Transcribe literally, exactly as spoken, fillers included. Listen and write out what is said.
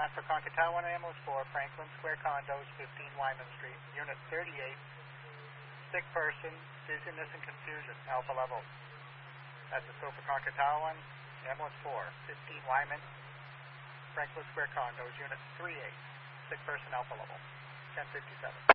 last for Concatawan, ambulance four, Franklin Square Condos, fifteen Wyman Street, Unit thirty-eight, sick person, dizziness and confusion, alpha level. That's the scope for Concatawan, ambulance four, fifteen Wyman, Franklin Square Condos, Unit thirty-eight, sick person, alpha level, ten fifty-seven.